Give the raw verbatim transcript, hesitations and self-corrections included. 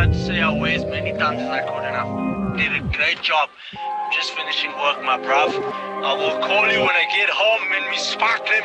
tried to say our ways many times as I could, and I did a great job. I'm just finishing work, my bruv. I will call you when I get home and we spark them